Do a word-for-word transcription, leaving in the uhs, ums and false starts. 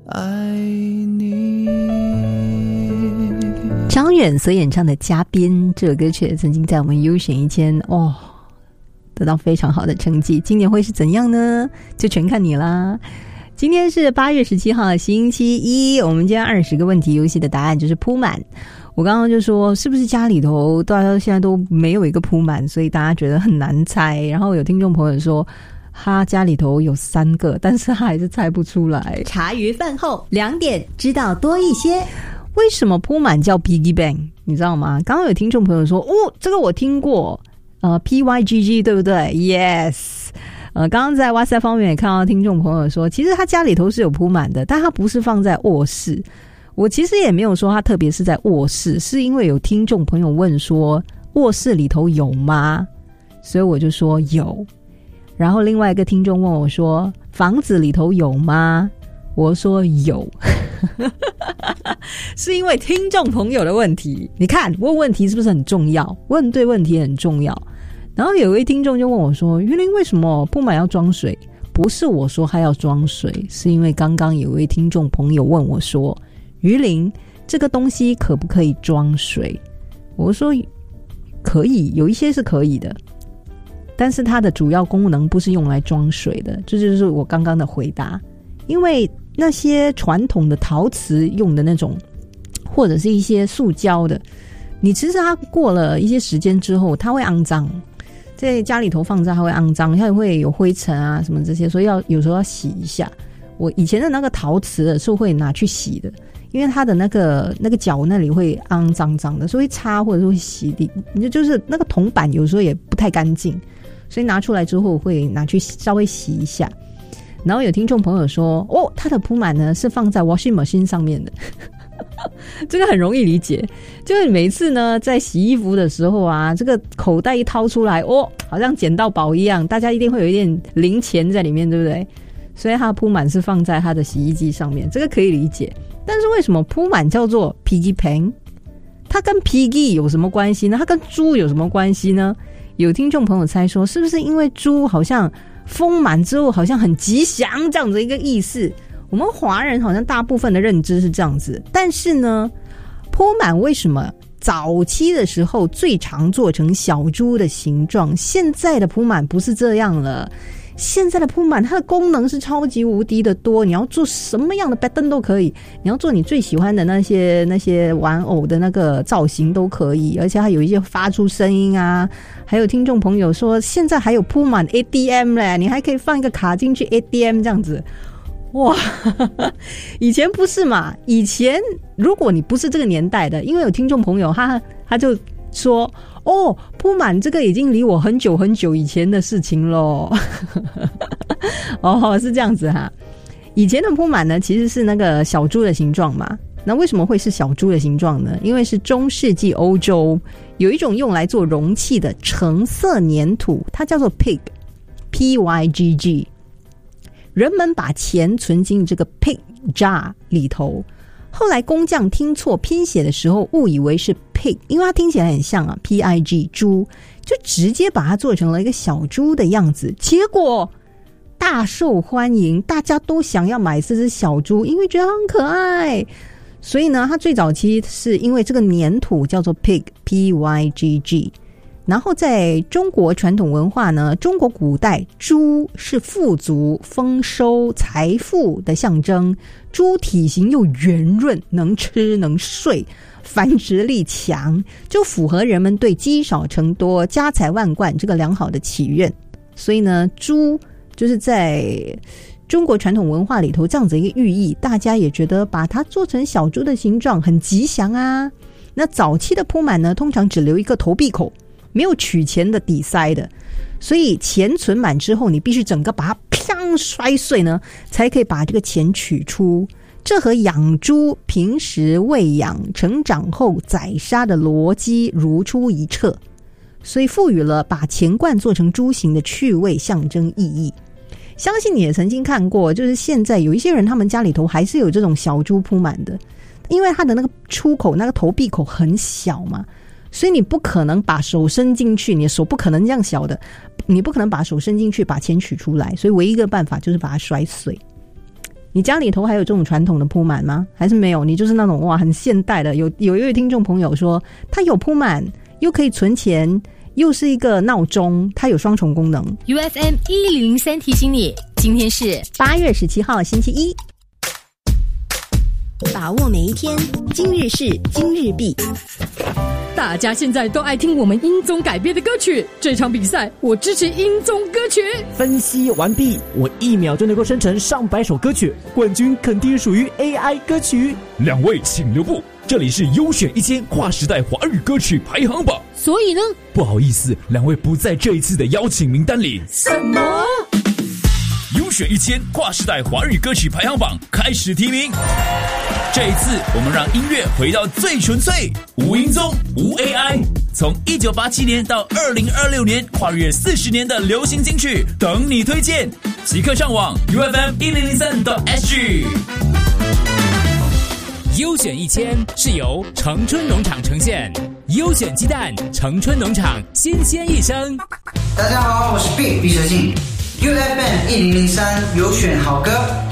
爱你。 张远所演唱的《嘉宾》这首歌曲曾经在我们优选一千哦得到非常好的成绩，今年会是怎样呢？就全看你啦。今天是八月十七号星期一，我们今天二十个问题游戏的答案就是铺满。我刚刚就说是不是家里头大家现在都没有一个铺满，所以大家觉得很难猜。然后有听众朋友说他家里头有三个，但是他还是猜不出来。 茶余饭后两点知道多一些。 为什么铺满叫 Piggy Bank 你知道吗？刚刚有听众朋友说哦，这个我听过呃 P Y G G 对不对？ Yes。 呃，刚刚在 WhatsApp 方面也看到听众朋友说其实他家里头是有铺满的，但他不是放在卧室。我其实也没有说他特别是在卧室，是因为有听众朋友问说卧室里头有吗？所以我就说有。然后另外一个听众问我说房子里头有吗？我说有。是因为听众朋友的问题，你看问问题是不是很重要？问对问题很重要。然后有一位听众就问我说玉玲为什么铺满要装水？不是我说他要装水，是因为刚刚有一位听众朋友问我说玉玲这个东西可不可以装水？我说可以，有一些是可以的，但是它的主要功能不是用来装水的，这就是我刚刚的回答。因为那些传统的陶瓷用的那种或者是一些塑胶的，你其实它过了一些时间之后它会肮脏，在家里头放着它会肮脏，它会有灰尘啊什么这些，所以要有时候要洗一下。我以前的那个陶瓷的是会拿去洗的，因为它的那个那个角那里会肮脏脏的，所以会擦或者是会洗的，你就是那个铜板有时候也不太干净，所以拿出来之后会拿去稍微洗一下。然后有听众朋友说哦，它的铺满呢是放在 washing machine 上面的。这个很容易理解，就是每次呢在洗衣服的时候啊，这个口袋一掏出来哦，好像捡到宝一样，大家一定会有一点零钱在里面，对不对？所以它的铺满是放在它的洗衣机上面，这个可以理解。但是为什么铺满叫做 Piggy Bank？ 它跟 Piggy 有什么关系呢？它跟猪有什么关系呢？有听众朋友猜说是不是因为猪好像丰满之后好像很吉祥这样子一个意思？我们华人好像大部分的认知是这样子，但是呢铺满为什么早期的时候最常做成小猪的形状，现在的铺满不是这样了。现在的铺满它的功能是超级无敌的多，你要做什么样的摆灯都可以，你要做你最喜欢的那些那些玩偶的那个造型都可以，而且还有一些发出声音啊。还有听众朋友说现在还有铺满 A T M 嘞，你还可以放一个卡进去 A T M 这样子。哇，以前不是嘛？以前如果你不是这个年代的，因为有听众朋友他他就说哦，铺满这个已经离我很久很久以前的事情咯。哦，是这样子哈。以前的铺满呢其实是那个小猪的形状嘛。那为什么会是小猪的形状呢？因为是中世纪欧洲有一种用来做容器的橙色粘土，它叫做 pig P Y G G。 人们把钱存进这个 pig jar 里头，后来工匠听错拼写的时候误以为是 pig， 因为它听起来很像啊 P I G 猪，就直接把它做成了一个小猪的样子，结果大受欢迎，大家都想要买这只小猪，因为觉得很可爱。所以呢它最早期是因为这个粘土叫做 pig P Y G G。 然后在中国传统文化呢，中国古代猪是富足丰收财富的象征，猪体型又圆润，能吃能睡，繁殖力强，就符合人们对积少成多家财万贯这个良好的祈愿。所以呢猪就是在中国传统文化里头这样子一个寓意，大家也觉得把它做成小猪的形状很吉祥啊。那早期的铺满呢通常只留一个投币口，没有取钱的底塞的，所以钱存满之后你必须整个把它砰摔碎呢才可以把这个钱取出。这和养猪平时喂养成长后宰杀的逻辑如出一辙，所以赋予了把钱罐做成猪形的趣味象征意义。相信你也曾经看过，就是现在有一些人他们家里头还是有这种小猪铺满的，因为它的那个出口那个投币口很小嘛，所以你不可能把手伸进去，你的手不可能这样小的，你不可能把手伸进去把钱取出来，所以唯一一个办法就是把它摔碎。 你家里头还有这种传统的铺满吗？还是没有？你就是那种哇很现代的。有有一位听众朋友说，他有铺满，又可以存钱，又是一个闹钟，它有双重功能。 U F M 一零零三提醒你，今天是八月十七号星期一。 把握每一天，今日事今日毕。 大家现在都爱听我们音综改编的歌曲，这场比赛我支持音综歌曲。 分析完毕，我一秒就能够生成上百首歌曲，冠军肯定属于 A I 歌曲。 两位请留步，这里是优选一千跨时代华语歌曲排行榜。 所以呢， 不好意思，两位不在这一次的邀请名单里。 什么？ 优选一千跨时代华语歌曲排行榜开始提名。这一次，我们让音乐回到最纯粹，无音综，无 A I。从一九八七年到二零二六年，跨越四十年的流行金曲，等你推荐。即刻上网 U F M 一零零三 S G。 优选一千是由城春农场呈现，优选鸡蛋，城春农场新鲜一生。 大家好，我是 Big 毕设计 U F M 一零零三优选好歌。